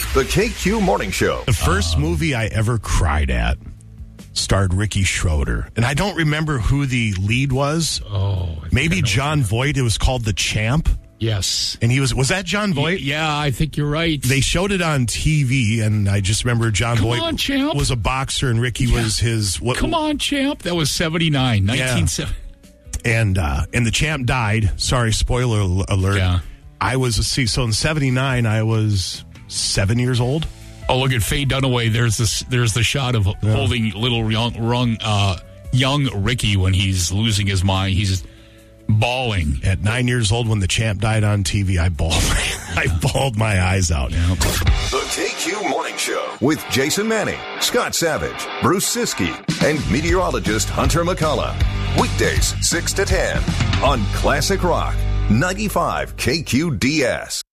The KQ Morning Show. The first movie I ever cried at starred Ricky Schroeder. And I don't remember who the lead was. Maybe John Voight. It was called The Champ. Yes. And was that John Voight? Yeah, I think you're right. They showed it on TV, and I just remember John Voight was a boxer, and Ricky was his... Come on, Champ. That was 79, 1970. And the Champ died. Sorry, spoiler alert. Yeah. So in 79, I was 7 years old. Oh, look at Faye Dunaway. There's the shot of holding little young Ricky when he's losing his mind. He's bawling. At 9 years old, when the Champ died on TV, I bawled. I bawled my eyes out. Yeah. The KQ Morning Show with Jason Manning, Scott Savage, Bruce Siskey, and meteorologist Hunter McCullough. Weekdays 6 to 10 on Classic Rock 95 KQDS.